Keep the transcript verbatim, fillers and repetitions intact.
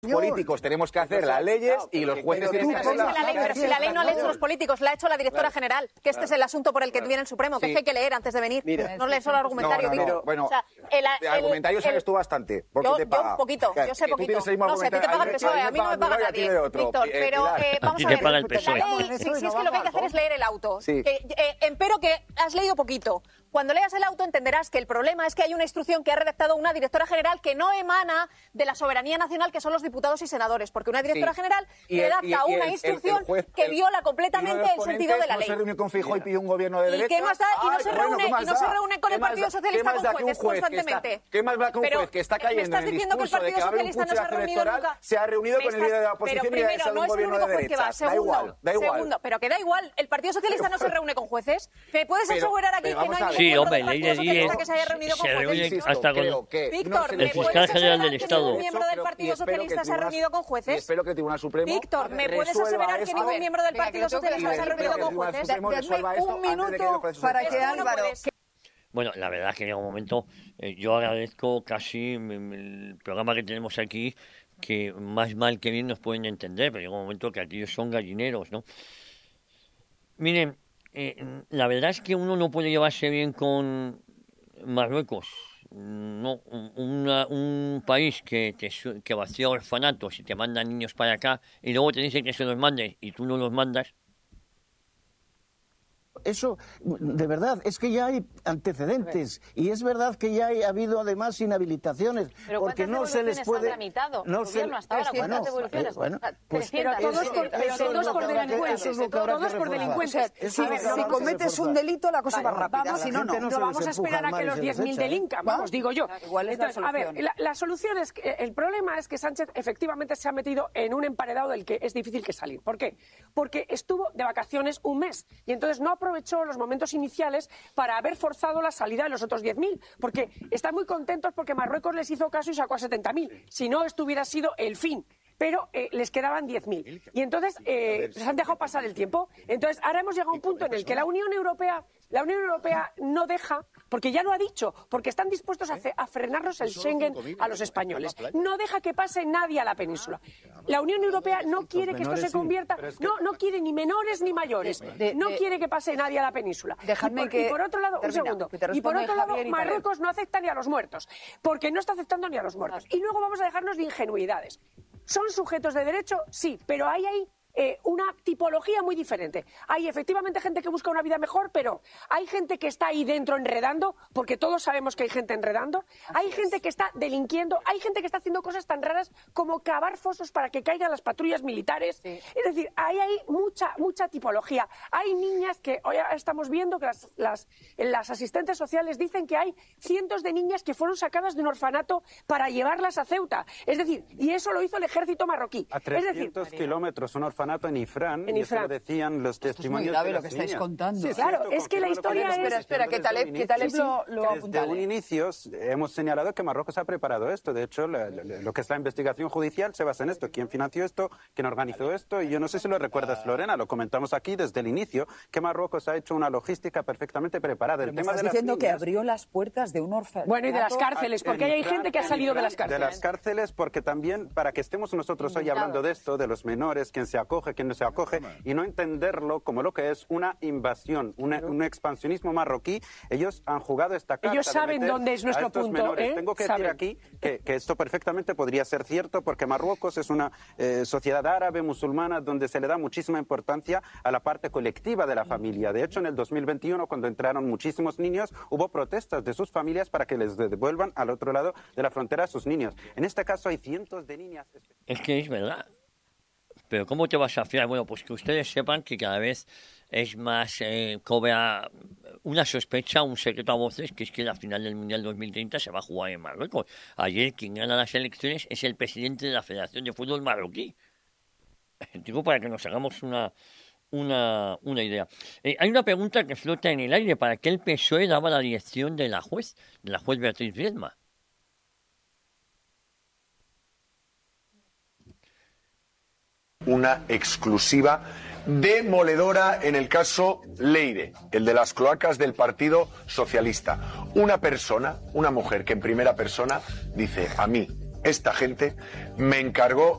políticos tenemos que hacer las leyes y los jueces tienen que hacer las leyes. Pero si la ley no la han hecho los políticos, la ha hecho la directora general, que este es el asunto por el que viene el Supremo, que es que hay que leer antes de venir. No lees solo el argumentario. No, no, no. Bueno, de argumentario sabes tú bastante, porque te paga. Yo un poquito, yo sé poquito. No sé, a ti te paga el P S O E, a mí no me paga nadie, Víctor, pero vamos a ver, la ley, si es que lo que hay que hacer es leer el auto. Empero que has leído poquito. Cuando leas el auto entenderás que el problema es que hay una instrucción que ha redactado una directora general que no emana de la soberanía nacional, que son los diputados y senadores, porque una directora sí. general redacta y, y, y una el, instrucción el, el juez, que viola completamente el sentido de la ley. No se reúne con Feijóo y pide un gobierno de derecha. ¿Y qué más da? Y no se reúne, y no se reúne con el Partido Socialista con jueces constantemente. ¿Qué más da que un juez que está cayendo en el discurso de que va a haber un puchazo electoral se ha reunido con el líder de la oposición y ha deseado un gobierno de derecha? Da igual, da igual. Pero que da igual, el Partido Socialista no se reúne con jueces. ¿Me puedes asegurar aquí que no hay sí, hombre, ley de que se haya reunido con jueces? Hasta con Víctor, el fiscal general del Estado. ¿Ningún miembro del Partido Socialista se ha reunido con jueces? Espero que el Tribunal Supremo Víctor, ¿me puedes aseverar que ningún miembro del Partido Socialista se ha reunido con jueces? Dadme un minuto para que Álvaro... Bueno, la verdad es que llega un momento, eh, yo agradezco casi el programa que tenemos aquí, que más mal que bien nos pueden entender, pero llega un momento que aquellos son gallineros, ¿no? Miren, eh, la verdad es que uno no puede llevarse bien con Marruecos. No, una, un país que, te, que vacía orfanatos y te manda niños para acá y luego te dice que se los mandes y tú no los mandas. Eso, de verdad, es que ya hay antecedentes y es verdad que ya ha habido además inhabilitaciones. Pero porque no se les puede. Han tramitado? No el se hasta ahora, bueno, devoluciones? bueno, pues pero todos por, pero todos por delincuentes. Todos por delincuentes. Si, si cometes un delito, la cosa va rápida. Vamos, si no, no. no, no vamos a esperar a que los diez mil delincan, vamos, digo yo. Igual es Entonces, la a ver, la, la solución es que el problema es que Sánchez efectivamente se ha metido en un emparedado del que es difícil que salir. ¿Por qué? Porque estuvo de vacaciones un mes y entonces no aprovechó los momentos iniciales para haber forzado la salida de los otros diez mil, porque están muy contentos porque Marruecos les hizo caso y sacó a setenta mil. Si no, esto hubiera sido el fin. Pero eh, les quedaban diez mil. Y entonces eh, les han dejado pasar el tiempo. Entonces ahora hemos llegado a un punto en el que la Unión Europea, la Unión Europea no deja, porque ya lo ha dicho, porque están dispuestos a, a frenarnos el Schengen a los españoles. No deja que pase nadie a la península. La Unión Europea no quiere que esto se convierta, no, no quiere ni menores ni mayores. No quiere que pase nadie a la península. Dejadme y, por, que y por otro lado, un segundo, y por otro lado, Marruecos no acepta ni a los muertos, porque no está aceptando ni a los muertos. Y luego vamos a dejarnos de ingenuidades. ¿Son sujetos de derecho? Sí, pero ahí hay eh, una tipología muy diferente. Hay efectivamente gente que busca una vida mejor, pero hay gente que está ahí dentro enredando, porque todos sabemos que hay gente enredando. Hay Así gente es. que está delinquiendo, hay gente que está haciendo cosas tan raras como cavar fosos para que caigan las patrullas militares. Sí. Es decir, ahí hay mucha, mucha tipología. Hay niñas que hoy estamos viendo que las, las, las asistentes sociales dicen que hay cientos de niñas que fueron sacadas de un orfanato para llevarlas a Ceuta. Es decir, y eso lo hizo el ejército marroquí. A trescientos es decir, kilómetros, un orfanato en Ifrán, en y Ifrán. eso lo decían los testimonios. Esto es muy grave de lo las que estáis niñas. contando. Sí, claro, sí, es que la historia es... Espera, espera, que Taleb, que Taleb lo, lo Desde un inicio hemos señalado que Marruecos ha preparado esto. De hecho, la, la, lo que es la investigación judicial se basa en esto. ¿Quién financió esto? ¿Quién organizó esto? Y yo no sé si lo recuerdas, Lorena, lo comentamos aquí desde el inicio, que Marruecos ha hecho una logística perfectamente preparada. El tema de diciendo que abrió las puertas de un orfanato. Bueno, y de las cárceles, porque hay gente que ha salido de las cárceles. De las cárceles, porque también, para que estemos nosotros hoy hablando de esto, de los menores, quién se acoge, quién no se acoge, y no entenderlo como lo que es una invasión, una, un expansionismo marroquí, ellos han jugado esta carta. Ellos saben dónde es nuestro punto. Menores. ¿eh? Tengo que saben. decir aquí que, que esto perfectamente podría ser cierto, porque Marruecos es una eh, sociedad árabe, musulmana, donde se le da muchísima importancia a la parte colectiva de la familia. De hecho, en el dos mil veintiuno, cuando entraron muchísimos niños, hubo protestas de sus familias para que les devuelvan al otro lado de la frontera a sus niños. En este caso hay cientos de niñas. Es que es verdad. Pero ¿cómo te vas a fiar? Bueno, pues que ustedes sepan que cada vez es más, eh, cobra una sospecha, un secreto a voces, que es que la final del Mundial dos mil treinta se va a jugar en Marruecos. Ayer quien gana las elecciones es el presidente de la Federación de Fútbol marroquí. Digo, para que nos hagamos una, una, una idea. Eh, hay una pregunta que flota en el aire. ¿Para qué el P S O E daba la dirección de la juez, de la juez Beatriz Biedma? Una exclusiva demoledora en el caso Leire, el de las cloacas del Partido Socialista. Una persona, una mujer que en primera persona dice: a mí esta gente me encargó